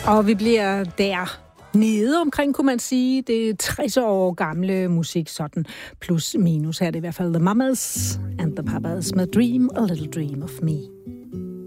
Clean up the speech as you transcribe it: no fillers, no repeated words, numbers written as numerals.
Og vi bliver der nede omkring, kunne man sige. Det er 60 år gamle musik, sådan plus minus. Her er det i hvert fald The Mamas and the Papas med Dream, a Little Dream of Me.